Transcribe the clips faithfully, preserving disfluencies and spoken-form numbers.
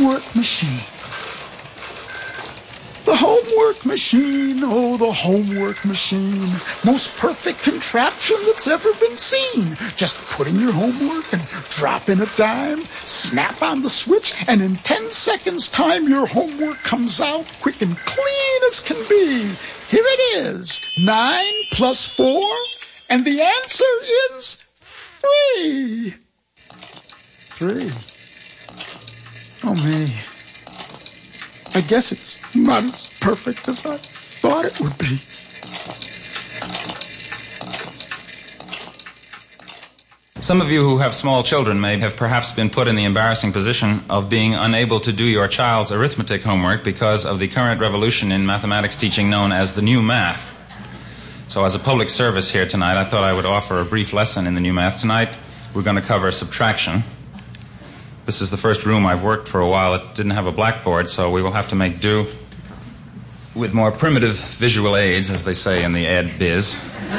homework machine. The homework machine, oh, the homework machine. Most perfect contraption that's ever been seen. Just put in your homework and drop in a dime, snap on the switch, and in ten seconds' time, your homework comes out quick and clean as can be. Here it is, nine plus four, and the answer is three. Three. Oh, me. I guess it's not as perfect as I thought it would be. Some of you who have small children may have perhaps been put in the embarrassing position of being unable to do your child's arithmetic homework because of the current revolution in mathematics teaching known as the new math. So as a public service here tonight, I thought I would offer a brief lesson in the new math. Tonight, we're going to cover subtraction. This is the first room I've worked for a while. It didn't have a blackboard, so we will have to make do with more primitive visual aids, as they say in the ed biz.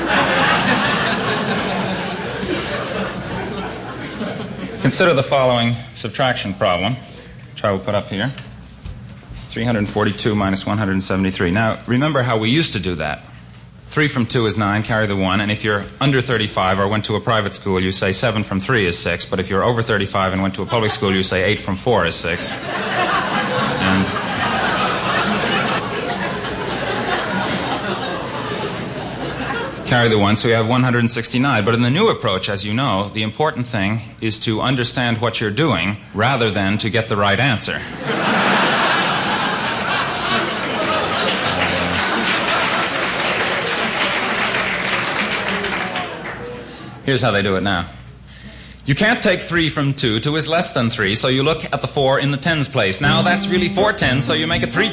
Consider the following subtraction problem, which I will put up here. three hundred forty-two minus one hundred seventy-three. Now, remember how we used to do that. three from two is nine, carry the one, and if you're under thirty-five or went to a private school, you say seven from three is six, but if you're over thirty-five and went to a public school, you say eight from four is six. And carry the one, so you have one hundred sixty-nine. But in the new approach, as you know, the important thing is to understand what you're doing rather than to get the right answer. Here's how they do it now. You can't take three from two. two is less than three, so you look at the four in the tens place. Now that's really four tens, so you make it three